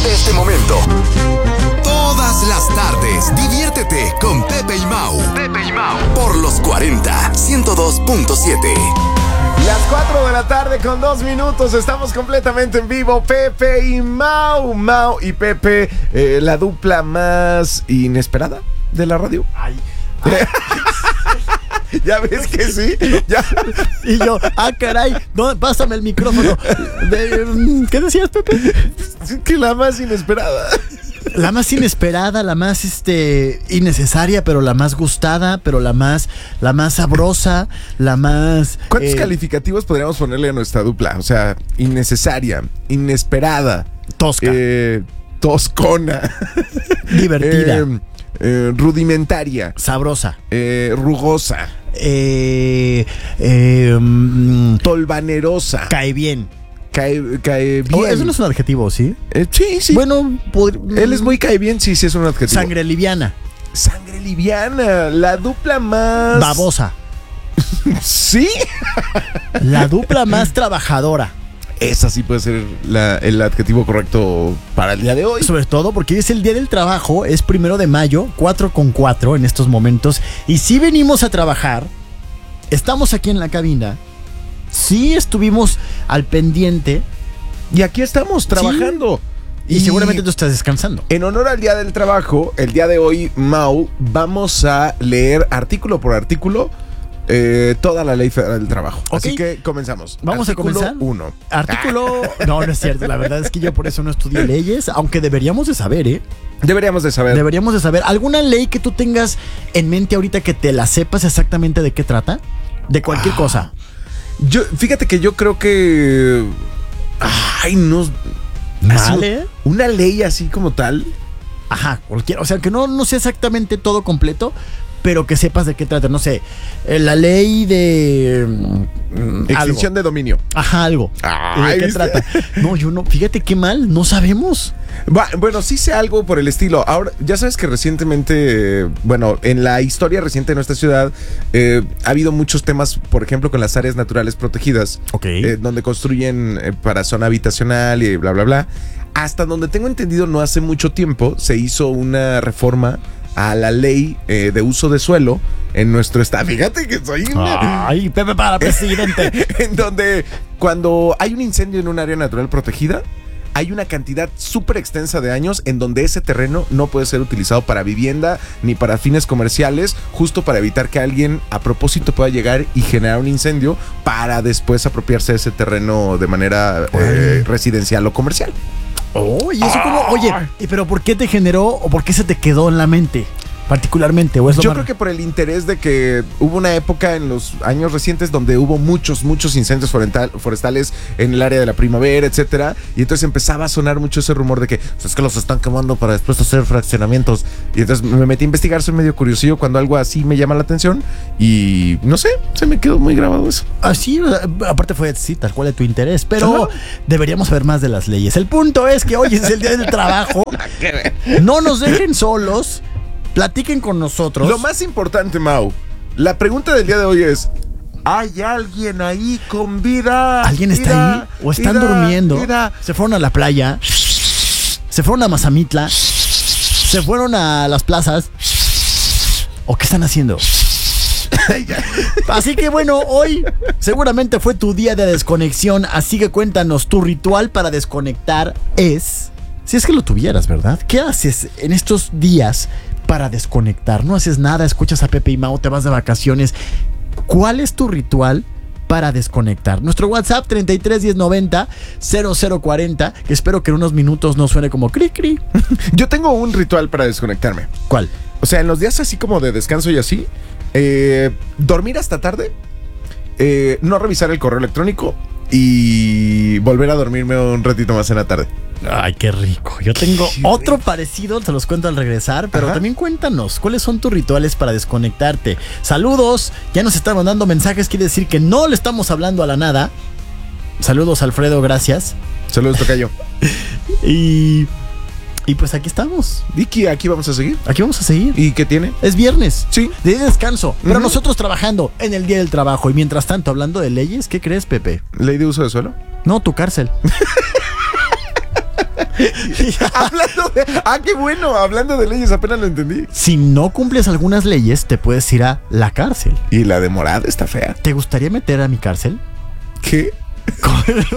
este momento. Todas las tardes, diviértete con Pepe y Mau. Pepe y Mau. Por los 40, 102.7. Las 4 de la tarde con 2 minutos, estamos completamente en vivo. Pepe y Mau. Mau y Pepe, la dupla más inesperada de la radio. Ay. ¿Ya ves que sí? ¿Ya? Y yo, caray, no, pásame el micrófono. ¿Qué decías, Pepe? Que la más inesperada. La más inesperada, la más innecesaria, pero la más gustada, pero la más sabrosa, la más... ¿Cuántos calificativos podríamos ponerle a nuestra dupla? O sea, innecesaria, inesperada, tosca, toscona, divertida, rudimentaria, sabrosa, rugosa, tolvanerosa, cae bien. Cae bien. Oh, eso no es un adjetivo, ¿sí? Sí. Bueno, él es muy cae bien, sí es un adjetivo. Sangre liviana. Sangre liviana, la dupla más... babosa. ¿Sí? La dupla más trabajadora. Esa sí puede ser el adjetivo correcto para el día de hoy. Sobre todo porque es el día del trabajo, es 1 de mayo, 4:04 en estos momentos. Y si venimos a trabajar, estamos aquí en la cabina. Sí estuvimos al pendiente. Y aquí estamos trabajando. Sí. Y seguramente tú estás descansando. En honor al Día del Trabajo, el día de hoy, Mau, vamos a leer artículo por artículo toda la ley federal del trabajo. Okay. Así que comenzamos. Vamos artículo a comenzar. 1. Artículo... No es cierto. La verdad es que yo por eso no estudié leyes, aunque deberíamos de saber, ¿eh? Deberíamos de saber. Deberíamos de saber. ¿Alguna ley que tú tengas en mente ahorita que te la sepas exactamente de qué trata? De cualquier cosa. Fíjate que yo creo que... Ay, no... ¿Vale? Una ley así como tal. Ajá, cualquier... O sea, que no sea exactamente todo completo, pero que sepas de qué trata. No sé, la ley de... extinción de dominio. Ajá, algo. Ay, ¿de qué trata? No, yo no... Fíjate qué mal, no sabemos. Bueno, sí sé algo por el estilo. Ahora, ya sabes que recientemente, en la historia reciente de nuestra ciudad, ha habido muchos temas, por ejemplo, con las áreas naturales protegidas, donde construyen para zona habitacional y bla, bla, bla. Hasta donde tengo entendido, no hace mucho tiempo se hizo una reforma a la ley de uso de suelo en nuestro estado. Fíjate que soy... Ay, Pepe para presidente. En donde cuando hay un incendio en un área natural protegida, hay una cantidad súper extensa de años en donde ese terreno no puede ser utilizado para vivienda ni para fines comerciales, justo para evitar que alguien a propósito pueda llegar y generar un incendio para después apropiarse de ese terreno de manera residencial o comercial. Oh, y eso como, oye, pero ¿por qué te generó o por qué se te quedó en la mente? Particularmente, ¿o es yo creo que por el interés de que hubo una época en los años recientes donde hubo muchos incendios forestales en el área de la primavera, etcétera, y entonces empezaba a sonar mucho ese rumor de que es que los están quemando para después hacer fraccionamientos, y entonces me metí a investigar, soy medio curiosillo cuando algo así me llama la atención y no sé, se me quedó muy grabado eso. Así, aparte fue así, tal cual de tu interés, pero deberíamos saber más de las leyes. El punto es que hoy es el día del trabajo, no nos dejen solos. Platiquen con nosotros. Lo más importante, Mau, la pregunta del día de hoy es: ¿hay alguien ahí con vida? ¿Alguien está ahí? ¿O están durmiendo? ¿Se fueron a la playa? ¿Se fueron a Mazamitla? ¿Se fueron a las plazas? ¿O qué están haciendo? Así que bueno, hoy seguramente fue tu día de desconexión. Así que cuéntanos, tu ritual para desconectar es... Si es que lo tuvieras, ¿verdad? ¿Qué haces en estos días para desconectar? No haces nada, escuchas a Pepe y Mau, te vas de vacaciones. ¿Cuál es tu ritual para desconectar? Nuestro WhatsApp 33 1090 0040, que espero que en unos minutos no suene como cri cri. Yo tengo un ritual para desconectarme. ¿Cuál? O sea, en los días así como de descanso y así, dormir hasta tarde, no revisar el correo electrónico y volver a dormirme un ratito más en la tarde. Ay, qué rico. Yo tengo otro parecido, te los cuento al regresar, pero también cuéntanos, ¿cuáles son tus rituales para desconectarte? Saludos, ya nos están mandando mensajes, quiere decir que no le estamos hablando a la nada. Saludos, Alfredo, gracias. Saludos, tocayo. Y pues aquí estamos. Vicky, aquí vamos a seguir. Aquí vamos a seguir. ¿Y qué tiene? Es viernes. Sí. De descanso. Pero nosotros trabajando en el día del trabajo. Y mientras tanto, hablando de leyes, ¿qué crees, Pepe? ¿Ley de uso de suelo? No, tu cárcel. Hablando de... qué bueno. Hablando de leyes, apenas lo entendí. Si no cumples algunas leyes, te puedes ir a la cárcel. Y la de morada está fea. ¿Te gustaría meter a mi cárcel? ¿Qué?